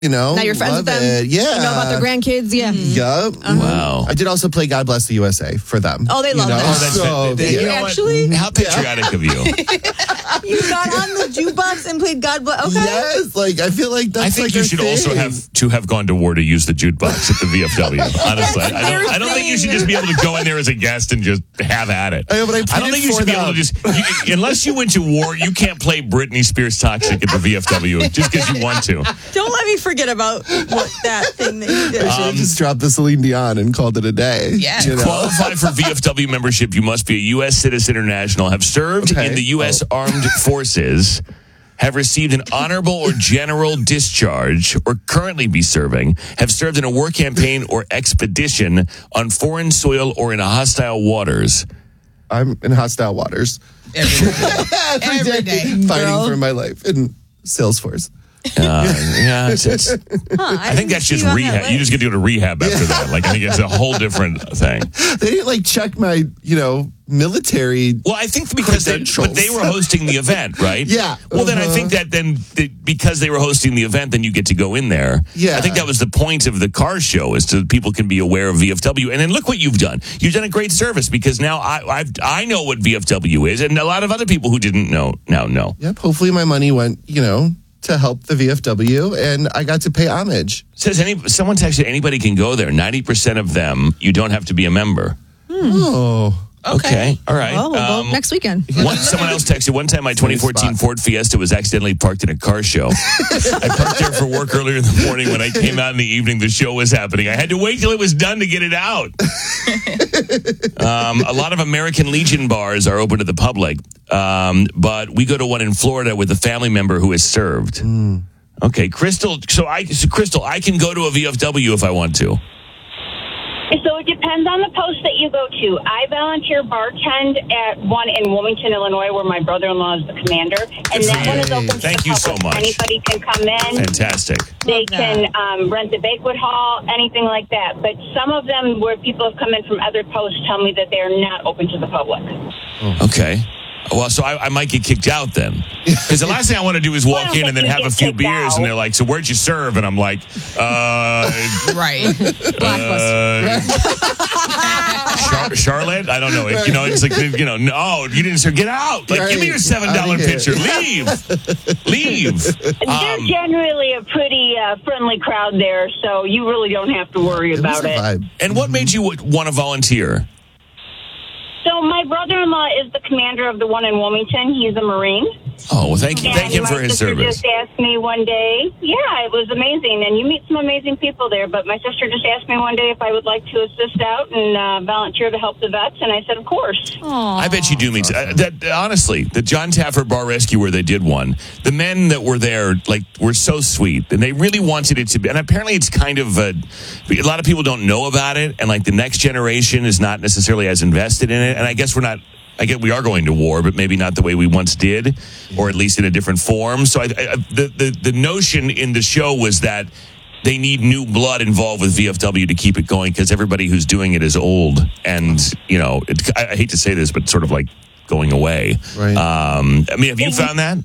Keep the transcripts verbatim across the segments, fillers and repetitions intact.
You know, Now you're friends love with them. It. Yeah, You know about their grandkids. Yeah. Yup. Uh-huh. Wow. I did also play God Bless the U S A for them. Oh, they you love know? that. Oh, that's So, they, they, yeah. you know what? Actually? How patriotic of you. You got on the jukebox and played God Bless. Okay. Yes, like I feel like that's I think like you their should thing. also have to have gone to war to use the jukebox at the V F W. Honestly, I don't, I don't think you should just be able to go in there as a guest and just have at it. I know, but I I don't played think it you should for be able to them. just you, unless you went to war. You can't play Britney Spears "Toxic" at the V F W just because you want to. Don't let me forget about what that thing that you did. I should have just dropped the Celine Dion and called it a day. Yes. you know? Qualify for V F W membership, you must be a U S citizen or national, have served Okay. in the U S Oh. Armed Forces, have received an honorable or general discharge, or currently be serving, have served in a war campaign or expedition on foreign soil or in hostile waters. I'm in hostile waters Every day. every Every day, day. fighting Girl. for my life in Salesforce. Uh, yeah, it's, it's, Huh, I think didn't that's see just you on that rehab. You list. just get to go to rehab after that. Like, I think it's a whole different thing. They didn't like check my, you know, military. Well, I think because they, but they were hosting the event, right? Yeah. Well, then I Uh-huh. think that then the, because they were hosting the event, then you get to go in there. Yeah. I think that was the point of the car show, is so people can be aware of V F W. And then look what you've done. You've done a great service, because now I I've, I know what V F W is, and a lot of other people who didn't know now know. Yep. Hopefully, my money went, you know, to help the V F W, and I got to pay homage. Says any someone texted anybody can go there. Ninety percent of them you don't have to be a member. Oh, Okay, all right. Well, we'll Um, go next weekend. One, someone else texted, one time my twenty fourteen Ford Fiesta was accidentally parked in a car show. I parked there for work earlier in the morning. When I came out in the evening, the show was happening. I had to wait till it was done to get it out. um, a lot of American Legion bars are open to the public, um, but we go to one in Florida with a family member who has served. Okay, Crystal. So I, so Crystal, I can go to a V F W if I want to. So it depends on the post that you go to. I volunteer bartend at one in Wilmington, Illinois, where my brother-in-law is the commander, and that one is open to Thank the you so public. much. Anybody can come in. Fantastic. They Love that. can um, rent the banquet hall, anything like that. But some of them, where people have come in from other posts, tell me that they are not open to the public. Okay. Well, so I, I might get kicked out then. Because the last thing I want to do is walk Well, in and then you have a get few kicked beers, out. and they're like, "So where'd you serve?" And I'm like, "Uh, Right. uh Char- Charlotte. I don't know. It, you know, it's like, you know, no, you didn't serve. Get out! Like, give me your seven dollar Outta here. pitcher. Leave, leave." They're Um, generally a pretty uh, friendly crowd there, so you really don't have to worry it was about a it. vibe. and what made you want to volunteer? So my brother-in-law is the commander of the one in Wilmington. He's a Marine. Oh, well, thank you, thank And him my for his sister service. just asked me one day, yeah, it was amazing. And you meet some amazing people there. But my sister just asked me one day if I would like to assist out and uh, volunteer to help the vets. And I said, of course. I bet you do mean uh, that. Honestly, the John Taffer Bar Rescue where they did one, the men that were there like were so sweet, and they really wanted it to be. And apparently, it's kind of a, a lot of people don't know about it, and like the next generation is not necessarily as invested in it. And I guess we're not. I get we are going to war, but maybe not the way we once did, or at least in a different form. So I, I, the, the the notion in the show was that they need new blood involved with V F W to keep it going, because everybody who's doing it is old, and you know, it, I, I hate to say this, but sort of like going away. Right. Um, I mean, have you found that?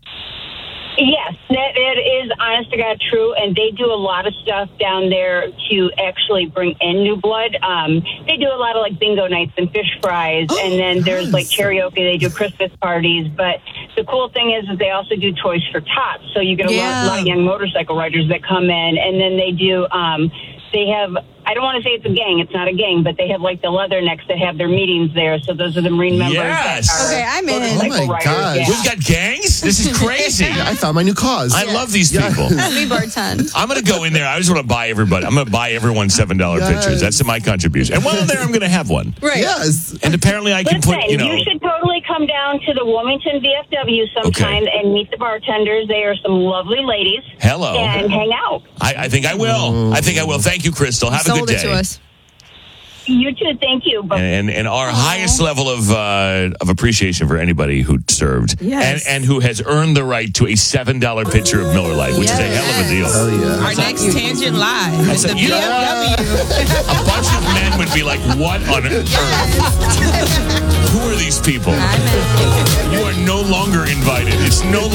Yes, that it is honest to God true, and they do a lot of stuff down there to actually bring in new blood. Um, they do a lot of like bingo nights and fish fries, Oh, and then there's like nice. karaoke. They do Christmas parties, but the cool thing is that they also do Toys for Tots. So you get a, Yeah. lot, a lot of young motorcycle riders that come in, and then they do. Um, they have. I don't want to say it's a gang. It's not a gang, but they have like the leathernecks that have their meetings there. So those are the Marine members. Yes. That are Okay, I'm in. motorcycle Oh my riders, gosh. yeah. We've got gangs. This is crazy. I found my new cause. I love these Yeah. people. Let me bartend. I'm going to go in there. I just want to buy everybody. I'm going to buy everyone seven dollar Yes. pitchers. That's my contribution. And while I'm there, I'm going to have one. Right. Yes. And apparently, I can Listen, put, you know. should totally come down to the Wilmington V F W sometime and meet the bartenders. They are some lovely ladies. Hello. And hang out. I, I think I will. I think I will. Thank you, Crystal. Have a Sold good it day. to us. You too. Thank you. Bye. And, and and our highest level of uh, of appreciation for anybody who served Yes. and, and who has earned the right to a seven dollar pitcher of Miller Lite, which is a hell of a deal. Oh yeah. Our next Tangent Live is the you- V F W. A bunch of men would be like, "What on earth? Who are these people? You are no longer invited. It's no